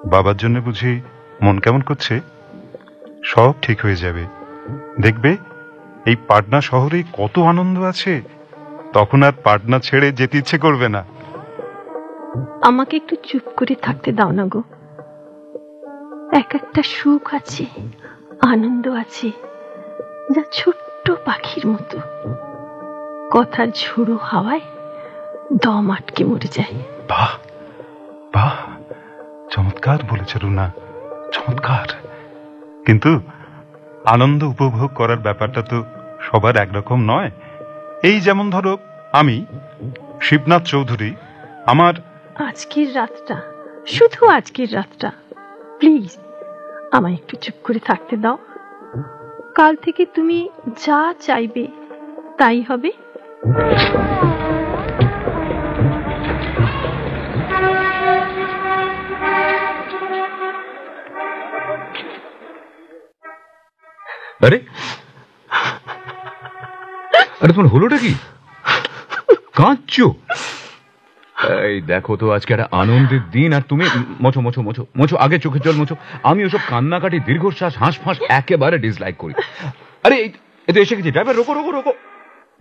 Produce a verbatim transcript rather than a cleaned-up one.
বাবার জন্য বুঝি মন কেমন করছে? সব ঠিক হয়ে যাবে, দেখবে এই পাটনা শহরে কত আনন্দ আছে, তখন আর পাটনা ছেড়ে যেতে ইচ্ছে করবে না। আমাকে একটু চুপ করে থাকতে দাও না গো। এক একটা সুখ আছে, আনন্দ আছে, যা ছোট্ট পাখির মতো কথার ঝোড়ো হাওয়ায় দম আটকে মরে যায়। বাহ বাহ, চমৎকার বলেছ রুনা, চমৎকার। কিন্তু আনন্দ উপভোগ করার ব্যাপারটা তো সবার একরকম নয়। এই যেমন ধরো আমি শিবনাথ চৌধুরী, আমার আজকের রাতটা, শুধু আজকের রাতটা প্লিজ আমায় একটু চুপ করে থাকতে দাও। কাল থেকে তুমি যা চাইবে তাই হবে। আরে আরে তোমার হলোটা কি? কাঁদছো? এই দেখো তো, আজকে একটা আনন্দের দিন আর তুমি মোছো মোছো মোছো মোছো আগে চোখের জল মোছো। আমি ওসব কান্নাকাটি, দীর্ঘশ্বাস, হাঁসফাঁস একেবারে ডিসলাইক করি। আরে এই তো এসে গেছি, ড্রাইভার রোকো রোকো রোকো।